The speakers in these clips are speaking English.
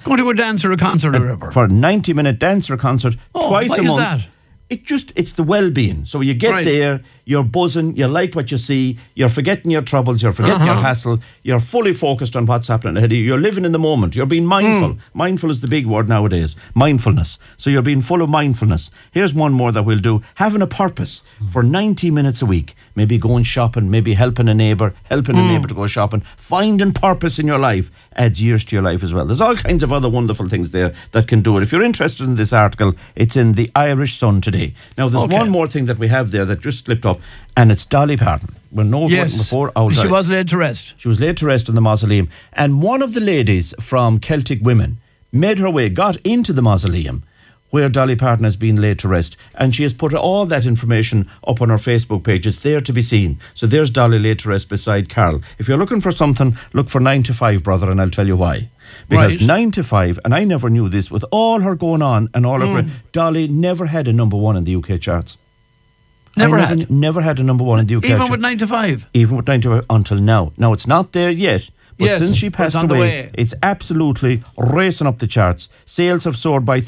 Going to a dance or a concert or whatever. For a 90-minute dance or concert twice a month. Why is that? It's the well-being. So you get there, you're buzzing, you like what you see, you're forgetting your troubles, you're forgetting your hassle, you're fully focused on what's happening ahead of you, you're living in the moment, you're being mindful. Mindful is the big word nowadays. Mindfulness. So you're being full of mindfulness. Here's one more that we'll do. Having a purpose for 90 minutes a week. Maybe going shopping, maybe helping a neighbour to go shopping. Finding purpose in your life adds years to your life as well. There's all kinds of other wonderful things there that can do it. If you're interested in this article, it's in the Irish Sun today. Now, there's one more thing that we have there that just slipped up, and it's Dolly Parton. We're before she was laid to rest. She was laid to rest in the mausoleum. And one of the ladies from Celtic Women made her way, got into the mausoleum where Dolly Parton has been laid to rest. And she has put all that information up on her Facebook page. It's there to be seen. So there's Dolly laid to rest beside Carol. If you're looking for something, look for 9 to 5, brother, and I'll tell you why. Because 9 to 5, and I never knew this, with all her going on and all her... Dolly never had a number one in the UK charts. Never had a number one in the UK charts. Even with 9 to 5? Even with 9 to 5 until now. Now, it's not there yet. But since she passed away, it's absolutely racing up the charts. Sales have soared by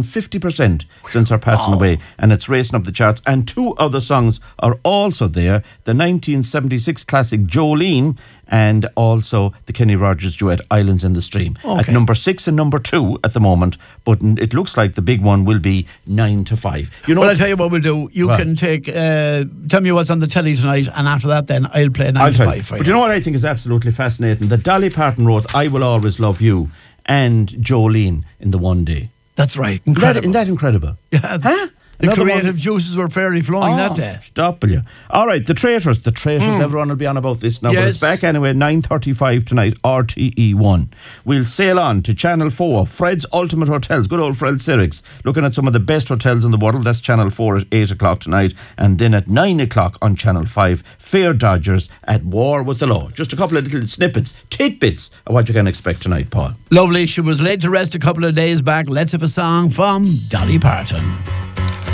350% since her passing away, and it's racing up the charts. And 2 other songs are also there. The 1976 classic Jolene, and also the Kenny Rogers duet Islands in the Stream. At number 6 and number 2 at the moment, but it looks like the big one will be 9 to 5. You know, well, I'll tell you what we'll do. You can take, tell me what's on the telly tonight, and after that then I'll play 9 to 5 for you. But you know what I think is absolutely fascinating? That Dolly Parton wrote I Will Always Love You and Jolene in the one day. That's right. Incredible. Isn't that incredible? Yeah. Huh? The creative juices were fairly flowing that day. Stop, will you? All right, the Traitors. The Traitors, everyone will be on about this now. But it's back anyway, 9:35 tonight, RTE1. We'll sail on to Channel 4, Fred's Ultimate Hotels, good old Fred Sirix, looking at some of the best hotels in the world. That's Channel 4 at 8 o'clock tonight. And then at 9 o'clock on Channel 5, Fair Dodgers at War with the Law. Just a couple of little snippets, tidbits of what you can expect tonight, Paul. Lovely. She was laid to rest a couple of days back. Let's have a song from Dolly Parton.